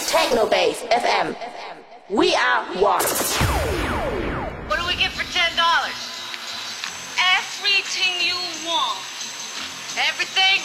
Technobase FM. We are one. What do we get for $10? Everything you want. Everything